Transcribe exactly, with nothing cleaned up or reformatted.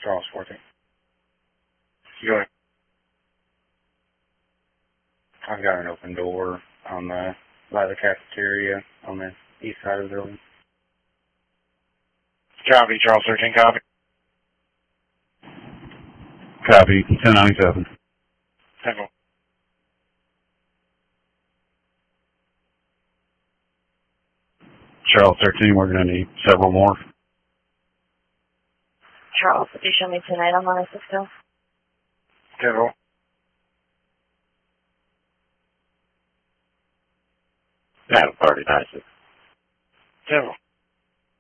Charles fourteen. Go ahead. I've got an open door on the by the cafeteria on the east side of the building. Copy, Charles thirteen, copy. Copy, ten ninety-seven. Temple. Charles thirteen, we're going to need several more. Charles, could you show me tonight on my system? Temple. Battle Party, nice. Temple.